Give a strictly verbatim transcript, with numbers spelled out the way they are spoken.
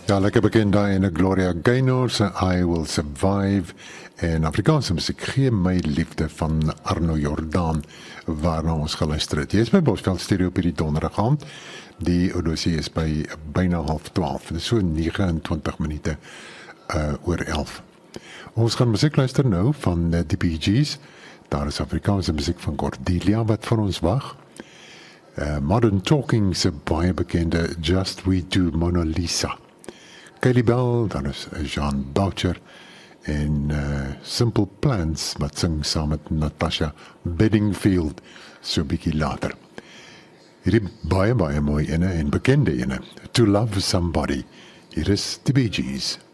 Ja, lekker bekend daar in Gloria Gaynor se I Will Survive en Afrikaanse musiek Gee My Liefde van Arno Jordaan waarna ons geluister het. Jy is by Bosveld Stereo op hierdie donderdag aand. Die odosie is by byna half twaalf. Dit is so nege en twintig minute uh, oor elf. Ons gaan musiek luister nou van uh, die Bee Gees. Daar is Afrikaanse musiek van Cordelia wat vir ons wag. Uh, Modern Talking se baie bekende Just We Two Mona Lisa. Kylie Bell, dan is Jean Boucher en uh, Simple Plans wat sing saam met Natasha Bedingfield so bietjie later. Hierdie baie baie mooi ene en bekende ene. To Love Somebody. Hier is die Bee Gees.